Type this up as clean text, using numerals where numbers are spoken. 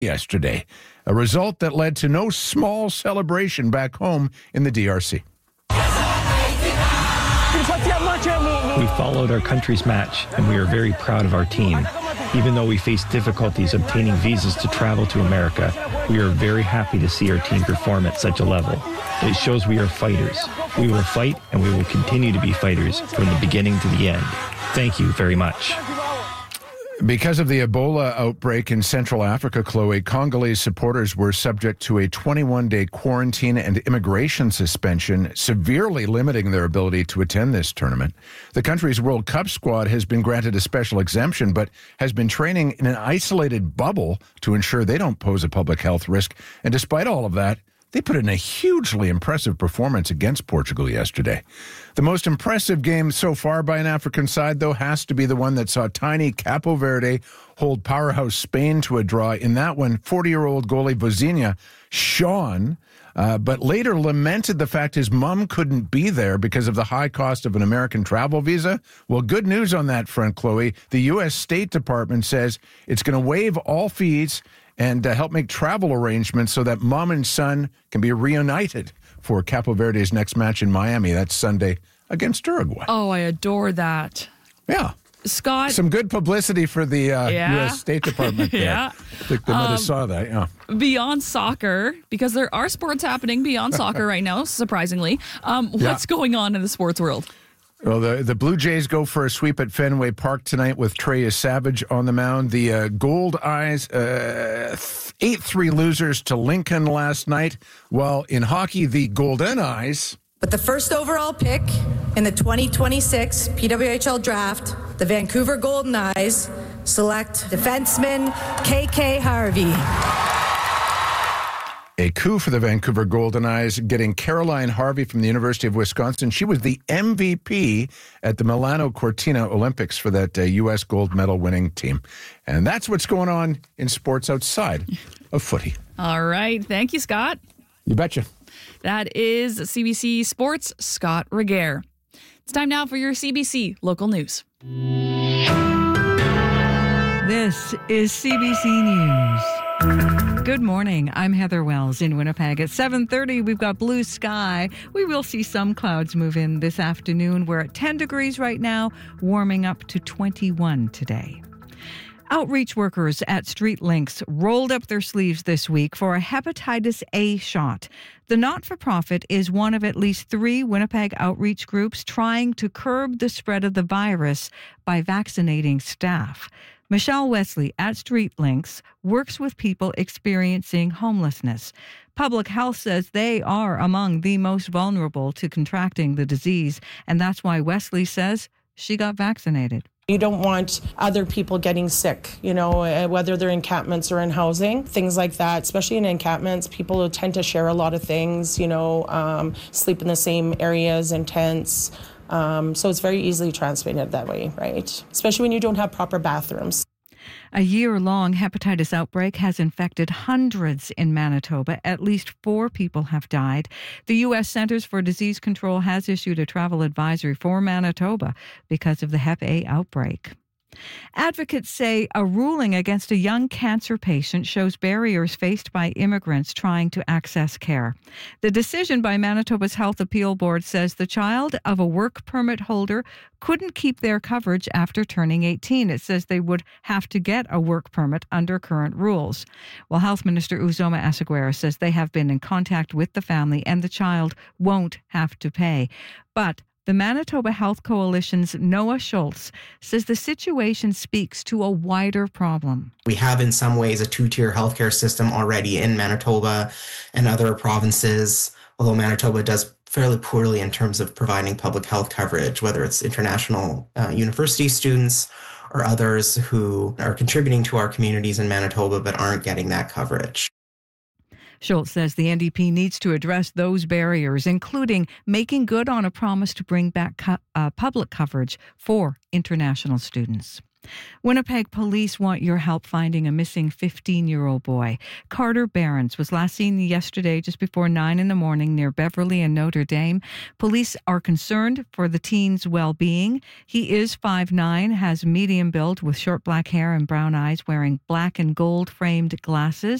yesterday, a result that led to no small celebration back home in the DRC. We followed our country's match, and we are very proud of our team. Even though we faced difficulties obtaining visas to travel to America, we are very happy to see our team perform at such a level. It shows we are fighters. We will fight, and we will continue to be fighters from the beginning to the end. Thank you very much. Because of the Ebola outbreak in Central Africa, Chloe, Congolese supporters were subject to a 21-day quarantine and immigration suspension, severely limiting their ability to attend this tournament. The country's World Cup squad has been granted a special exemption, but has been training in an isolated bubble to ensure they don't pose a public health risk. And despite all of that, they put in a hugely impressive performance against Portugal yesterday. The most impressive game so far by an African side, though, has to be the one that saw tiny Capo Verde hold powerhouse Spain to a draw. In that one, 40-year-old goalie Vozinha shone, but later lamented the fact his mom couldn't be there because of the high cost of an American travel visa. Well, good news on that front, Chloe. The U.S. State Department says it's going to waive all fees and help make travel arrangements so that mom and son can be reunited for Capo Verde's next match in Miami. That's Sunday against Uruguay. Oh, I adore that. Yeah. Scott. Some good publicity for the U.S. State Department there. Yeah. I think they might have saw that, yeah. Beyond soccer, because there are sports happening beyond soccer right now, surprisingly. What's going on in the sports world? Well, the Blue Jays go for a sweep at Fenway Park tonight with Trey Savage on the mound. The Gold Eyes, 8-3 losers to Lincoln last night. While in hockey, the Golden Eyes... With the first overall pick in the 2026 PWHL draft, the Vancouver Golden Eyes select defenseman KK Harvey. A coup for the Vancouver Golden Eyes, getting Caroline Harvey from the University of Wisconsin. She was the MVP at the Milano Cortina Olympics for that U.S. gold medal winning team. And that's what's going on in sports outside of footy. All right. Thank you, Scott. You betcha. That is CBC Sports' Scott Regehr. It's time now for your CBC local news. This is CBC News. Good morning. I'm Heather Wells in Winnipeg. At 7:30, we've got blue sky. We will see some clouds move in this afternoon. We're at 10 degrees right now, warming up to 21 today. Outreach workers at StreetLinks rolled up their sleeves this week for a hepatitis A shot. The not-for-profit is one of at least 3 Winnipeg outreach groups trying to curb the spread of the virus by vaccinating staff. Michelle Wesley at StreetLinks works with people experiencing homelessness. Public Health says they are among the most vulnerable to contracting the disease, and that's why Wesley says she got vaccinated. You don't want other people getting sick, whether they're in encampments or in housing, things like that. Especially in encampments, people tend to share a lot of things, sleep in the same areas and tents. So it's very easily transmitted that way, right? Especially when you don't have proper bathrooms. A year-long hepatitis outbreak has infected hundreds in Manitoba. At least 4 people have died. The U.S. Centers for Disease Control has issued a travel advisory for Manitoba because of the Hep A outbreak. Advocates say a ruling against a young cancer patient shows barriers faced by immigrants trying to access care. The decision by Manitoba's Health Appeal Board says the child of a work permit holder couldn't keep their coverage after turning 18. It says they would have to get a work permit under current rules. Well, Health Minister Uzoma Asseguera says they have been in contact with the family and the child won't have to pay. But the Manitoba Health Coalition's Noah Schultz says the situation speaks to a wider problem. We have in some ways a 2-tier healthcare system already in Manitoba and other provinces, although Manitoba does fairly poorly in terms of providing public health coverage, whether it's international university students or others who are contributing to our communities in Manitoba but aren't getting that coverage. Schultz says the NDP needs to address those barriers, including making good on a promise to bring back public coverage for international students. Winnipeg police want your help finding a missing 15-year-old boy. Carter Behrens was last seen yesterday just before 9 in the morning near Beverly and Notre Dame. Police are concerned for the teen's well-being. He is 5'9", has medium build with short black hair and brown eyes, wearing black and gold framed glasses.